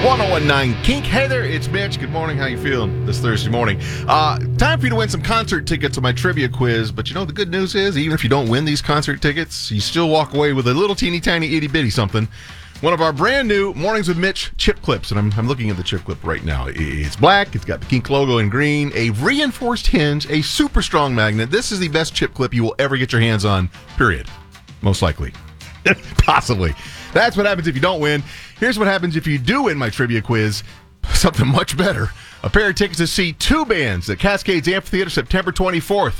1019 Kink. Hey there, it's Mitch. Good morning. How you feeling this Thursday morning? Time for you to win some concert tickets on my trivia quiz. But you know, the good news is, even if you don't win these concert tickets, you still walk away with a little teeny tiny itty bitty something. One of our brand new Mornings with Mitch chip clips, and I'm looking at the chip clip right now. It's black, it's got the Kink logo in green, a reinforced hinge, a super strong magnet. This is the best chip clip you will ever get your hands on, period. Most likely. Possibly. That's what happens if you don't win. Here's what happens if you do win my trivia quiz. Something much better. A pair of tickets to see two bands at Cascades Amphitheater September 24th.